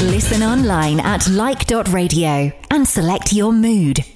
Listen online at like.radio and select your mood.